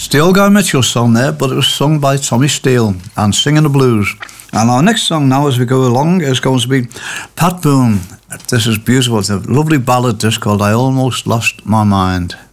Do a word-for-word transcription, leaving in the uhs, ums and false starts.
It's the Old Guy Mitchell song there, but it was sung by Tommy Steele and Singing the Blues. And our next song now as we go along is going to be Pat Boone. This is beautiful. It's a lovely ballad just called I Almost Lost My Mind.